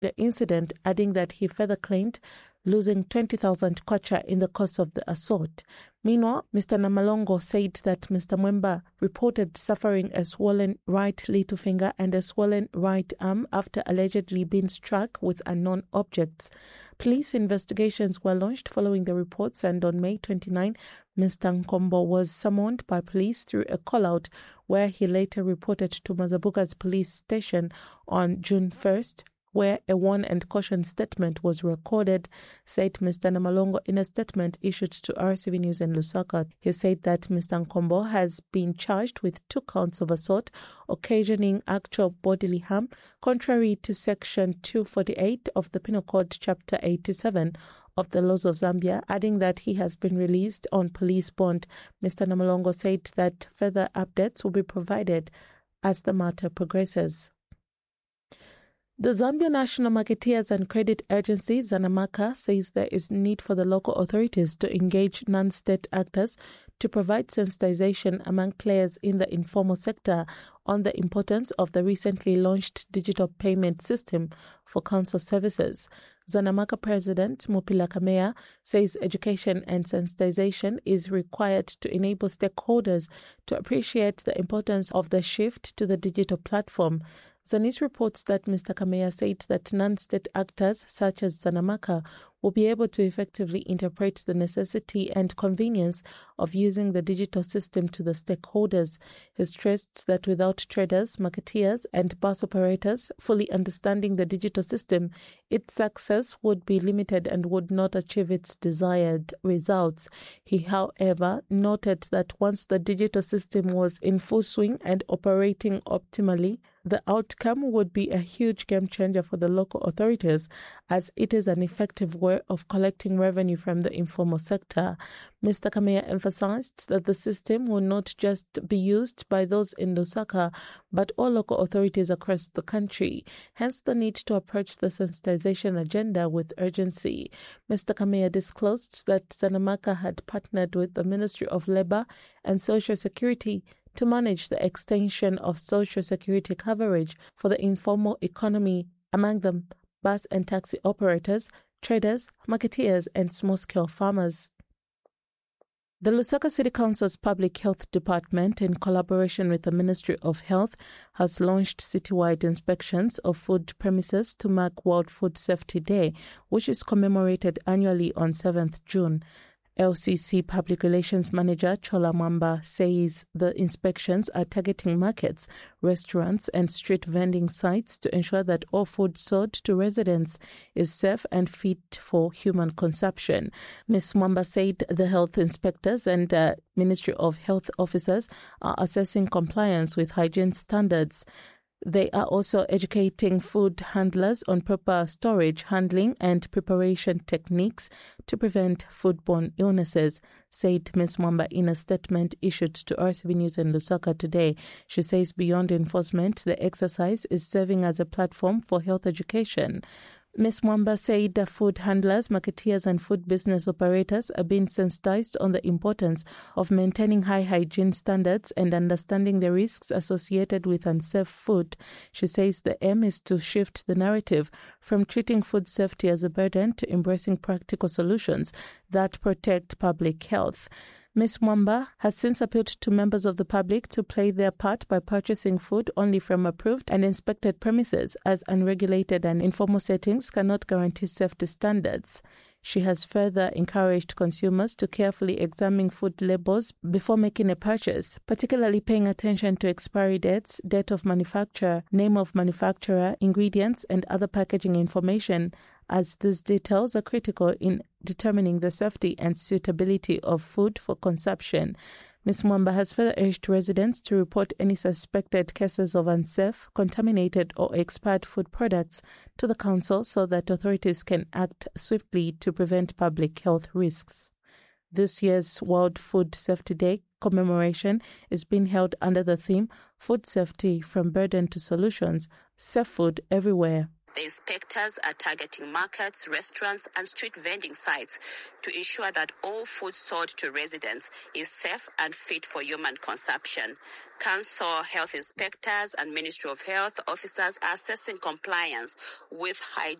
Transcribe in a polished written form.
the incident, adding that he further claimed losing 20,000 kwacha in the course of the assault. Meanwhile, Mr. Namalongo said that Mr. Mwemba reported suffering a swollen right little finger and a swollen right arm after allegedly being struck with unknown objects. Police investigations were launched following the reports, and on May 29, Mr. Nkombo was summoned by police through a call-out where he later reported to Mazabuka's police station on June 1st, where a warn and caution statement was recorded, said Mr. Namalongo in a statement issued to RCV News in Lusaka. He said that Mr. Nkombo has been charged with 2 counts of assault, occasioning actual bodily harm, contrary to Section 248 of the Penal Code Chapter 87 of the laws of Zambia, adding that he has been released on police bond. Mr. Namalongo said that further updates will be provided as the matter progresses. The Zambia National Marketeers and Credit Agency, Zanamaka, says there is need for the local authorities to engage non-state actors to provide sensitization among players in the informal sector on the importance of the recently launched digital payment system for council services. Zanamaka President Mupila Kamea says education and sensitization is required to enable stakeholders to appreciate the importance of the shift to the digital platform. Zanis reports that Mr. Kamea said that non-state actors such as Zanamaka will be able to effectively interpret the necessity and convenience of using the digital system to the stakeholders. He stressed that without traders, marketeers, and bus operators fully understanding the digital system, its success would be limited and would not achieve its desired results. He, however, noted that once the digital system was in full swing and operating optimally, the outcome would be a huge game changer for the local authorities, as it is an effective way of collecting revenue from the informal sector. Mr. Kamea emphasized that the system will not just be used by those in Lusaka, but all local authorities across the country, hence the need to approach the sensitization agenda with urgency. Mr. Kamea disclosed that Zanamaka had partnered with the Ministry of Labour and Social Security to manage the extension of social security coverage for the informal economy, among them bus and taxi operators, traders, marketeers, and small-scale farmers. The Lusaka City Council's Public Health Department, in collaboration with the Ministry of Health, has launched citywide inspections of food premises to mark World Food Safety Day, which is commemorated annually on 7th June. LCC Public Relations Manager Chola Mwamba says the inspections are targeting markets, restaurants, and street vending sites to ensure that all food sold to residents is safe and fit for human consumption. Ms. Mwamba said the health inspectors and Ministry of Health officers are assessing compliance with hygiene standards. They are also educating food handlers on proper storage, handling, and preparation techniques to prevent foodborne illnesses, said Ms. Mwamba in a statement issued to RCV News in Lusaka today. She says beyond enforcement, the exercise is serving as a platform for health education. Ms. Mwamba said that food handlers, marketeers, and food business operators are being sensitized on the importance of maintaining high hygiene standards and understanding the risks associated with unsafe food. She says the aim is to shift the narrative from treating food safety as a burden to embracing practical solutions that protect public health. Ms. Mwamba has since appealed to members of the public to play their part by purchasing food only from approved and inspected premises, as unregulated and informal settings cannot guarantee safety standards. She has further encouraged consumers to carefully examine food labels before making a purchase, particularly paying attention to expiry dates, date of manufacture, name of manufacturer, ingredients, and other packaging information, as these details are critical in determining the safety and suitability of food for consumption. Ms. Mwamba has further urged residents to report any suspected cases of unsafe, contaminated, or expired food products to the council so that authorities can act swiftly to prevent public health risks. This year's World Food Safety Day commemoration is being held under the theme Food Safety from Burden to Solutions, Safe Food Everywhere. The inspectors are targeting markets, restaurants, and street vending sites to ensure that all food sold to residents is safe and fit for human consumption. Council health inspectors and Ministry of Health officers are assessing compliance with